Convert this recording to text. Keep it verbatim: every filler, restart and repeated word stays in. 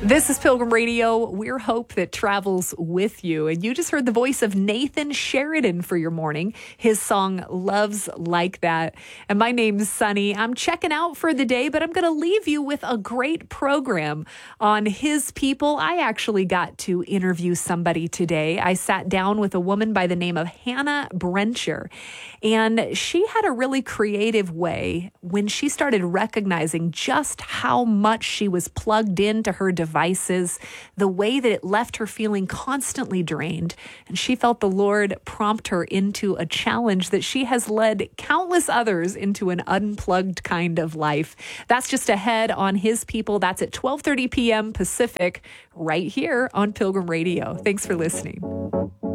This is Pilgrim Radio. We're hope that travels with you. And you just heard the voice of Nathan Sheridan for your morning. His song, Loves Like That. And my name's Sunny. I'm checking out for the day, but I'm going to leave you with a great program on His People. I actually got to interview somebody today. I sat down with a woman by the name of Hannah Brencher. And she had a really creative way when she started recognizing just how much she was plugged into her devices, the way that it left her feeling constantly drained. And she felt the Lord prompt her into a challenge that she has led countless others into an unplugged kind of life. That's just ahead on His People. That's at twelve thirty p.m. Pacific, right here on Pilgrim Radio. Thanks for listening.